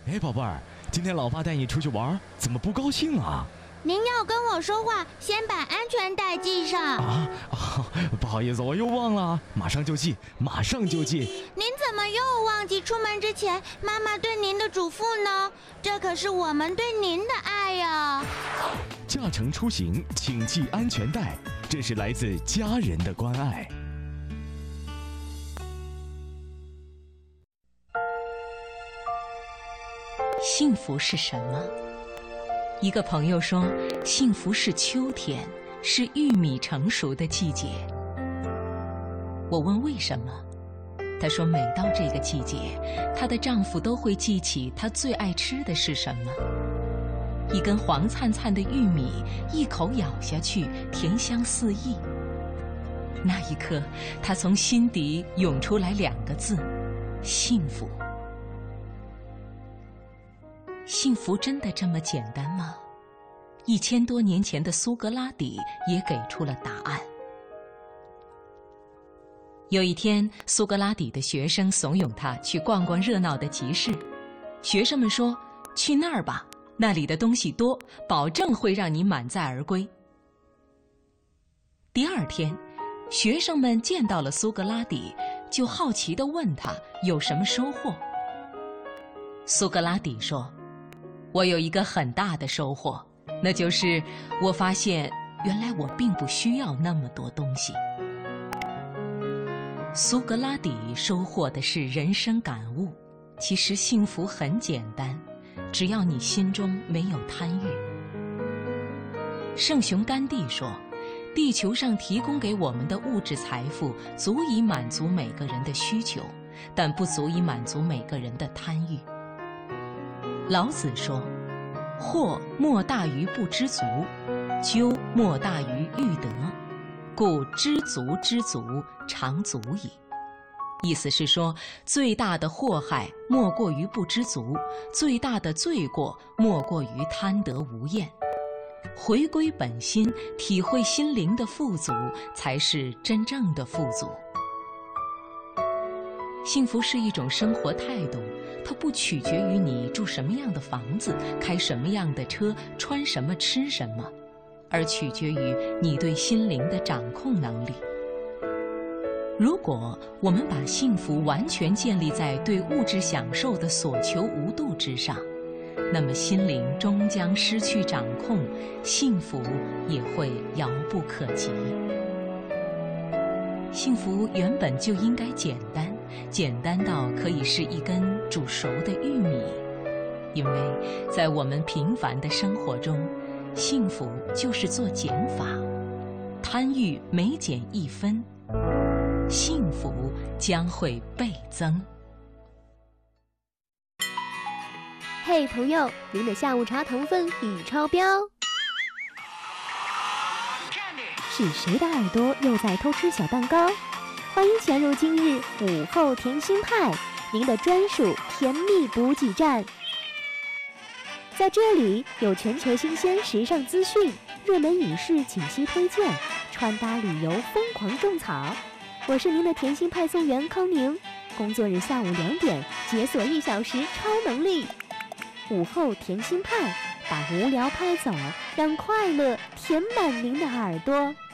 哎，宝贝儿，今天老爸带你出去玩，怎么不高兴啊？ 您要跟我说话，先把安全带系上。 不好意思，我又忘了，马上就系，马上就系。 您怎么又忘记出门之前妈妈对您的嘱咐呢？这可是我们对您的爱呀。 驾乘出行，请系安全带，这是来自家人的关爱。 幸福是什么？一个朋友说，幸福是秋天，是玉米成熟的季节。我问为什么，她说每到这个季节，她的丈夫都会记起她最爱吃的是什么。一根黄灿灿的玉米，一口咬下去，甜香四溢。那一刻，她从心底涌出来2个字：幸福。幸福真的这么简单吗？1000多年前的苏格拉底也给出了答案。有一天，苏格拉底的学生怂恿他去逛逛热闹的集市。学生们说：“去那儿吧，那里的东西多，保证会让你满载而归。”第2天，学生们见到了苏格拉底，就好奇地问他有什么收获。苏格拉底说：“我有一个很大的收获，那就是我发现原来我并不需要那么多东西。”苏格拉底收获的是人生感悟，其实幸福很简单，只要你心中没有贪欲。圣雄甘地说，地球上提供给我们的物质财富足以满足每个人的需求，但不足以满足每个人的贪欲。老子说，惑莫大于不知足，咎莫大于欲得，故知足之足，常足矣。意思是说，最大的祸害莫过于不知足，最大的罪过莫过于贪得无厌。回归本心，体会心灵的富足，才是真正的富足。幸福是一种生活态度，它不取决于你住什么样的房子，开什么样的车，穿什么吃什么，而取决于你对心灵的掌控能力。如果我们把幸福完全建立在对物质享受的所求无度之上，那么心灵终将失去掌控，幸福也会遥不可及。幸福原本就应该简单，简单到可以是一根煮熟的玉米。因为在我们平凡的生活中，幸福就是做减法，贪欲每减1分，幸福将会倍增。 嘿，朋友，您的下午茶糖分已超标。是谁的耳朵又在偷吃小蛋糕？欢迎潜入今日午后甜心派，您的专属甜蜜补给站。在这里有全球新鲜时尚资讯、热门影视解析推荐、穿搭旅游疯狂种草。我是您的甜心派送员康宁，工作日下午2点解锁1小时超能力。午后甜心派，把无聊拍走，让快乐填满您的耳朵。